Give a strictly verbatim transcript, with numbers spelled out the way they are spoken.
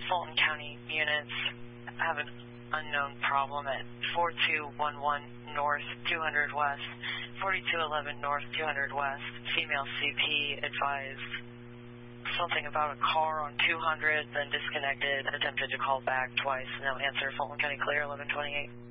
Fulton County units have an unknown problem at four two one one North two hundred West, forty-two eleven North two hundred West. Female C P advised something about a car on two hundred, then disconnected, attempted to call back twice, no answer. Fulton County clear, eleven twenty-eight.